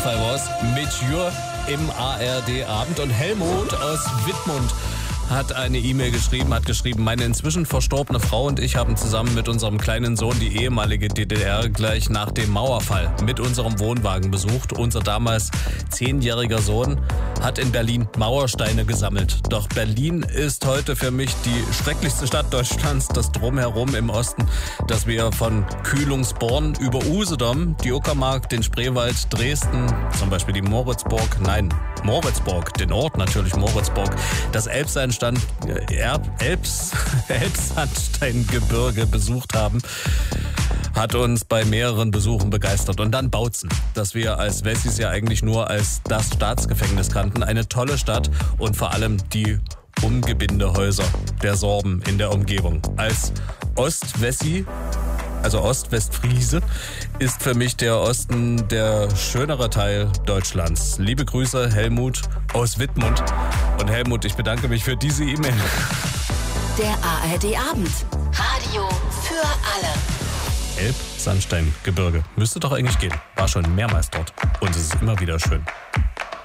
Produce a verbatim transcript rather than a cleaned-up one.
Fall war's mit Jür im A R D-Abend. Und Helmut aus Wittmund hat eine E-Mail geschrieben, hat geschrieben, meine inzwischen verstorbene Frau und ich haben zusammen mit unserem kleinen Sohn die ehemalige D D R gleich nach dem Mauerfall mit unserem Wohnwagen besucht. Unser damals zehnjähriger Sohn hat in Berlin Mauersteine gesammelt. Doch Berlin ist heute für mich die schrecklichste Stadt Deutschlands. Das Drumherum im Osten, das wir von Kühlungsborn über Usedom, die Uckermark, den Spreewald, Dresden, zum Beispiel die Moritzburg, nein, Moritzburg, den Ort natürlich Moritzburg, das Elbsandstein, Erb, Elbs, Elbsandsteingebirge besucht haben, hat uns bei mehreren Besuchen begeistert. Und dann Bautzen, das wir als Wessis ja eigentlich nur als das Staatsgefängnis kannten. Eine tolle Stadt und vor allem die Umgebindehäuser der Sorben in der Umgebung. Als Ost-Wessi, also Ost-Westfriese, ist für mich der Osten der schönere Teil Deutschlands. Liebe Grüße, Helmut aus Wittmund. Und Helmut, ich bedanke mich für diese E-Mail. Der A R D-Abend. Radio für alle. Elbsandsteingebirge. Müsste doch eigentlich gehen. War schon mehrmals dort. Und es ist immer wieder schön.